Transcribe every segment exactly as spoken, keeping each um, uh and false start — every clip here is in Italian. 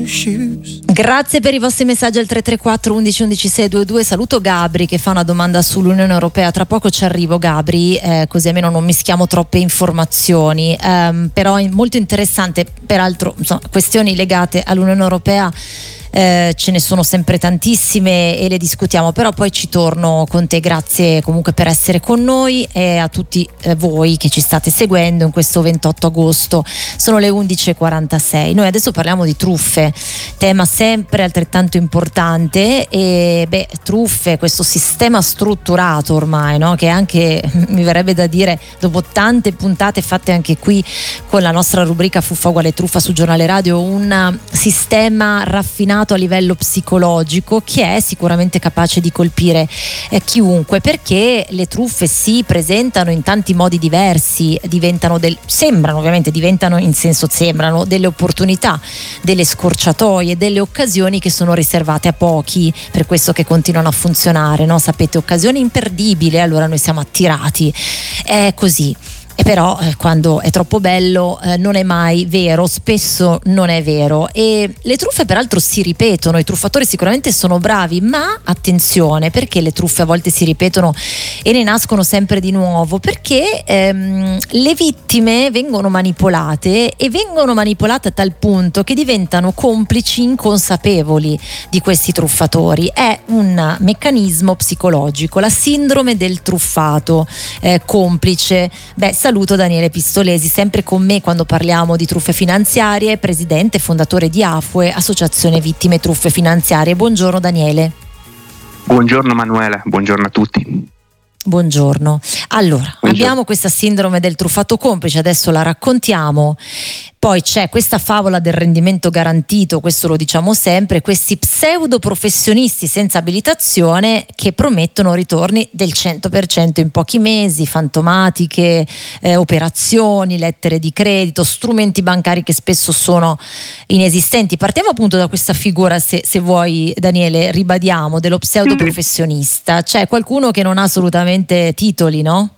Grazie per i vostri messaggi al tre tre quattro undici undici sei due due. Saluto Gabri che fa una domanda sull'Unione Europea. Tra poco ci arrivo, Gabri, eh, così almeno non mischiamo troppe informazioni, um, però è molto interessante. Peraltro, insomma, questioni legate all'Unione Europea Eh, ce ne sono sempre tantissime e le discutiamo, però poi ci torno con te. Grazie comunque per essere con noi e a tutti eh, voi che ci state seguendo in questo ventotto agosto. Sono le undici e quarantasei. Noi adesso parliamo di truffe, tema sempre altrettanto importante. E beh, truffe, questo sistema strutturato ormai, no? Che anche mi verrebbe da dire, dopo tante puntate fatte anche qui con la nostra rubrica Fuffa uguale truffa su Giornale Radio, un sistema raffinato a livello psicologico che è sicuramente capace di colpire eh, chiunque, perché le truffe si presentano in tanti modi diversi, diventano del, sembrano ovviamente diventano in senso sembrano delle opportunità, delle scorciatoie, delle occasioni che sono riservate a pochi, per questo che continuano a funzionare, no? Sapete, occasioni imperdibili, allora noi siamo attirati, è così. E però eh, quando è troppo bello eh, non è mai vero, spesso non è vero. E le truffe peraltro si ripetono, i truffatori sicuramente sono bravi, ma attenzione, perché le truffe a volte si ripetono e ne nascono sempre di nuovo? Perché ehm, le vittime vengono manipolate e vengono manipolate a tal punto che diventano complici inconsapevoli di questi truffatori. È un meccanismo psicologico, la sindrome del truffato eh, complice. Beh, saluto Daniele Pistolesi, sempre con me quando parliamo di truffe finanziarie, presidente e fondatore di AFUE, Associazione Vittime Truffe Finanziarie. Buongiorno Daniele. Buongiorno Manuela, buongiorno a tutti. Buongiorno. Allora, Buongiorno. Abbiamo questa sindrome del truffato complice, adesso la raccontiamo. Poi c'è questa favola del rendimento garantito, questo lo diciamo sempre, questi pseudo professionisti senza abilitazione che promettono ritorni del cento per cento in pochi mesi, fantomatiche, eh, operazioni, lettere di credito, strumenti bancari che spesso sono inesistenti. Partiamo appunto da questa figura, se, se vuoi Daniele, ribadiamo, dello pseudo professionista. C'è qualcuno che non ha assolutamente titoli, no?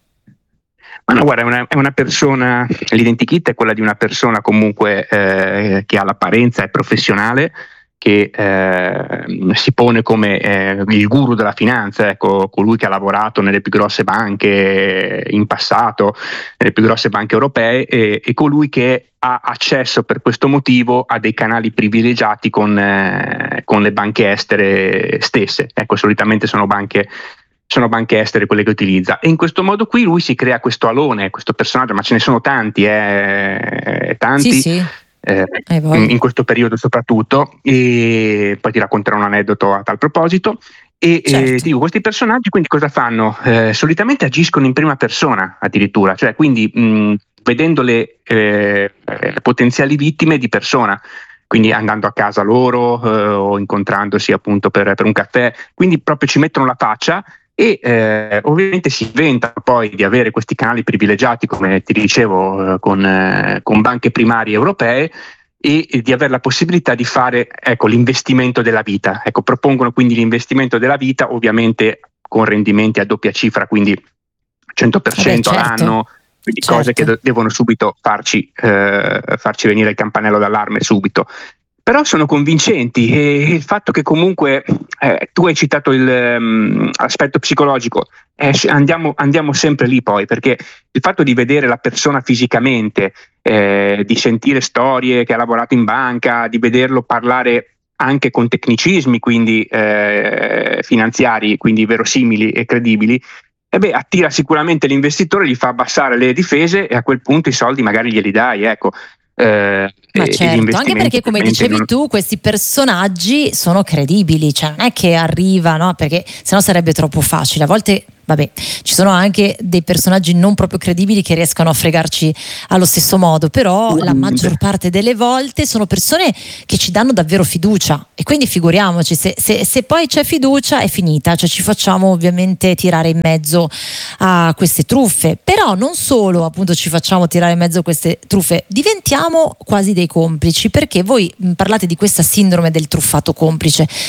Ma no, guarda, è una, è una persona, l'identikit è quella di una persona comunque eh, che ha l'apparenza, è professionale, che eh, si pone come eh, il guru della finanza, ecco, colui che ha lavorato nelle più grosse banche in passato, nelle più grosse banche europee, e, e colui che ha accesso per questo motivo a dei canali privilegiati con, eh, con le banche estere stesse. Ecco, solitamente sono banche sono banche estere quelle che utilizza, e in questo modo qui lui si crea questo alone, questo personaggio, ma ce ne sono tanti, eh, tanti sì, sì. Eh, in, in questo periodo soprattutto, e poi ti racconterò un aneddoto a tal proposito. E certo. eh, ti dico, questi personaggi quindi cosa fanno? Eh, solitamente agiscono in prima persona addirittura, cioè quindi mh, vedendo le eh, potenziali vittime di persona, quindi andando a casa loro eh, o incontrandosi appunto per, per un caffè, quindi proprio ci mettono la faccia. E eh, ovviamente si inventano poi di avere questi canali privilegiati, come ti dicevo, eh, con, eh, con banche primarie europee, e, e di avere la possibilità di fare, ecco, l'investimento della vita. Ecco, propongono quindi l'investimento della vita, ovviamente con rendimenti a doppia cifra, quindi cento per cento eh beh, certo. l'anno, quindi certo. cose che do- devono subito farci, eh, farci venire il campanello d'allarme subito. Però sono convincenti, e il fatto che comunque eh, tu hai citato l'aspetto um, psicologico, eh, andiamo, andiamo sempre lì poi, perché il fatto di vedere la persona fisicamente, eh, di sentire storie che ha lavorato in banca, di vederlo parlare anche con tecnicismi, quindi eh, finanziari, quindi verosimili e credibili, e beh, attira sicuramente l'investitore, gli fa abbassare le difese e a quel punto i soldi magari glieli dai, ecco. Eh, Ma certo, anche perché come dicevi non... tu, questi personaggi sono credibili, cioè non è che arriva, no? Perché sennò sarebbe troppo facile. A volte, vabbè, ci sono anche dei personaggi non proprio credibili che riescano a fregarci allo stesso modo, però la maggior parte delle volte sono persone che ci danno davvero fiducia, e quindi figuriamoci, se, se, se poi c'è fiducia è finita, cioè ci facciamo ovviamente tirare in mezzo a queste truffe. Però non solo appunto ci facciamo tirare in mezzo a queste truffe, diventiamo quasi dei complici, perché voi parlate di questa sindrome del truffato complice,